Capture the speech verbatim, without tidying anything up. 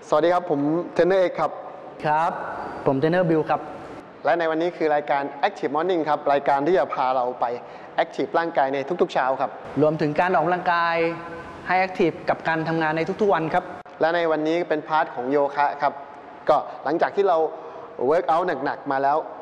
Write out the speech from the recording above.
สวัสดีครับผมเทรนเนอร์เอกครับครับผมเทรนเนอร์บิวครับและในวันนี้คือรายการ Active Morning ครับรายการที่จะพาเราไป Active ร่างกายในทุกๆเช้าครับรวมถึงการออกกำลังกายให้ Active กับการทำงานในทุกๆวันครับและในวันนี้เป็นพาร์ทของโยคะครับก็หลังจากที่เราเวิร์กอัลหนักๆมาแล้ว